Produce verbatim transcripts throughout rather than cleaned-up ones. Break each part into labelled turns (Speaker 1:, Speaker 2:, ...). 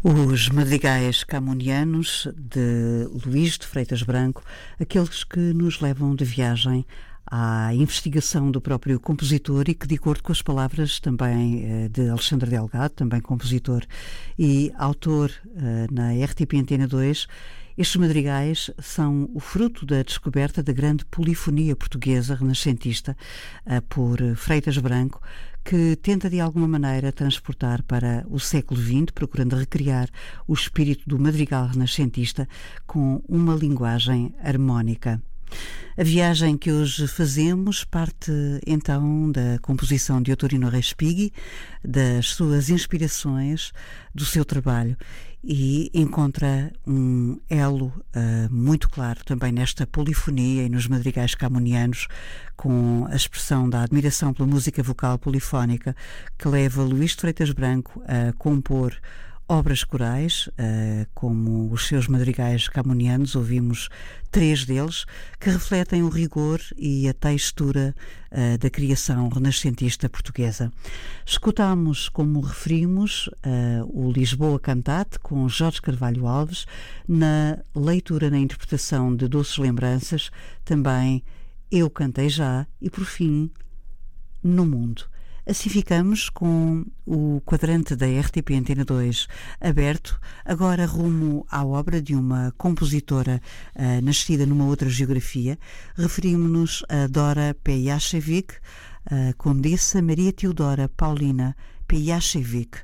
Speaker 1: Os madrigais camonianos de Luís de Freitas Branco, aqueles que nos levam de viagem à investigação do próprio compositor e que, de acordo com as palavras também de Alexandre Delgado, também compositor e autor na R T P Antena dois, estes madrigais são o fruto da descoberta da grande polifonia portuguesa renascentista por Freitas Branco, que tenta de alguma maneira transportar para o século vinte, procurando recriar o espírito do madrigal renascentista com uma linguagem harmónica. A viagem que hoje fazemos parte então da composição de Ottorino Respighi, das suas inspirações, do seu trabalho, e encontra um elo uh, muito claro também nesta polifonia e nos madrigais camonianos, com a expressão da admiração pela música vocal polifónica que leva Luís de Freitas Branco a compor obras corais, uh, como os seus madrigais camonianos. Ouvimos três deles que refletem o rigor e a textura uh, da criação renascentista portuguesa. Escutámos, como referimos, uh, o Lisboa Cantate com Jorge Carvalho Alves, na leitura, na interpretação de Doces Lembranças, também Eu Cantei Já e, por fim, No Mundo. Assim ficamos com o quadrante da R T P Antena dois aberto, agora rumo à obra de uma compositora uh, nascida numa outra geografia. Referimos-nos a Dora Pejacevic, a Condessa Maria Teodora Paulina Pejacevic,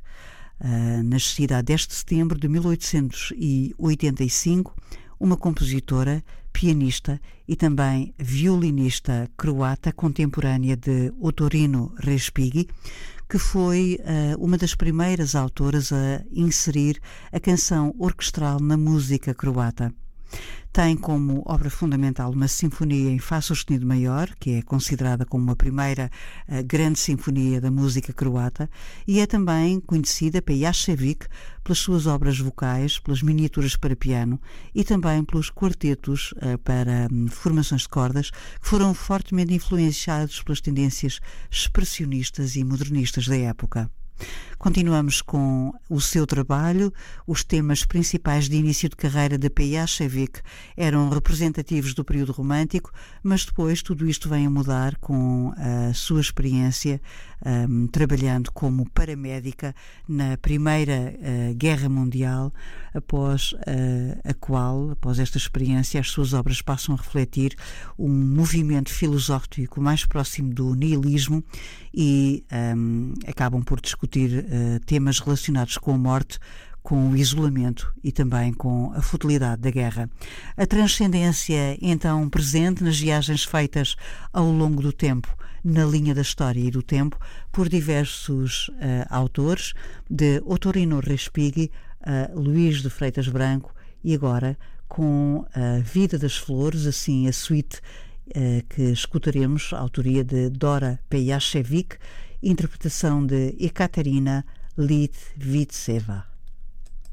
Speaker 1: uh, nascida a dez de setembro de mil oitocentos e oitenta e cinco, uma compositora, pianista e também violinista croata contemporânea de Ottorino Respighi, que foi uh, uma das primeiras autoras a inserir a canção orquestral na música croata. Tem como obra fundamental uma sinfonia em Fá sustenido maior, que é considerada como a primeira uh, grande sinfonia da música croata, e é também conhecida, Pejacevic, pelas suas obras vocais, pelas miniaturas para piano e também pelos quartetos uh, para um, formações de cordas, que foram fortemente influenciados pelas tendências expressionistas e modernistas da época. Continuamos com o seu trabalho. Os temas principais de início de carreira de Pejacevic eram representativos do período romântico, mas depois tudo isto vem a mudar com a sua experiência um, trabalhando como paramédica na Primeira uh, Guerra Mundial, após uh, a qual, após esta experiência, as suas obras passam a refletir um movimento filosófico mais próximo do nihilismo e um, acabam por discutir Uh, temas relacionados com a morte, com o isolamento e também com a futilidade da guerra. A transcendência, então, presente nas viagens feitas ao longo do tempo, na linha da história e do tempo, por diversos uh, autores, de Ottorino Respighi a Luís de Freitas Branco, e agora com a Vida das Flores, assim a suite uh, que escutaremos, a autoria de Dora Pejacevic, interpretação de Ekaterina Litvitseva.